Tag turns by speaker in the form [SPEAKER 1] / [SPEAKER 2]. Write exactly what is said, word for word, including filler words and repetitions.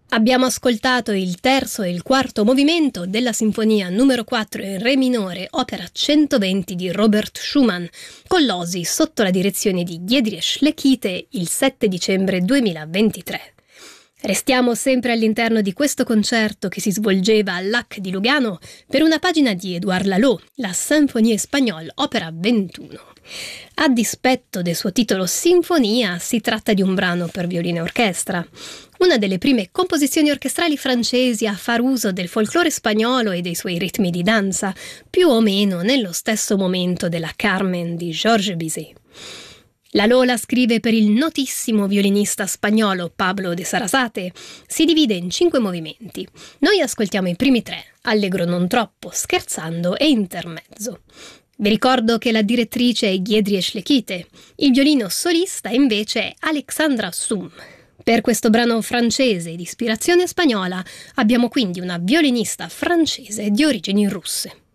[SPEAKER 1] Abbiamo ascoltato il terzo e il quarto movimento della sinfonia numero quattro in re minore, opera centoventi di Robert Schumann, con l'Osi sotto la direzione di Giedrich Lekite il sette dicembre duemilaventitré. Restiamo sempre all'interno di questo concerto che si svolgeva all'A C di Lugano per una pagina di Édouard Lalo, la Symphonie Espagnole, opera ventuno. A dispetto del suo titolo Sinfonia, si tratta di un brano per violino e orchestra, una delle prime composizioni orchestrali francesi a far uso del folklore spagnolo e dei suoi ritmi di danza, più o meno nello stesso momento della Carmen di Georges Bizet. Lalo la scrive per il notissimo violinista spagnolo Pablo de Sarasate. Si divide in cinque movimenti. Noi ascoltiamo i primi tre, allegro non troppo, scherzando e intermezzo. Vi ricordo che la direttrice è Giedrich Lekite, il violino solista invece è Alexandra Sum. Per questo brano francese di ispirazione spagnola abbiamo quindi una violinista francese di origini russe.